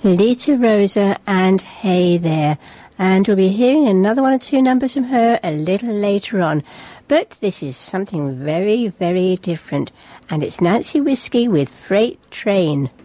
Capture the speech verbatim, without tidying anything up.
Lita Rosa and Hey There. And we'll be hearing another one or two numbers from her a little later on. But this is something very, very different. And it's Nancy Whiskey with Freight Train.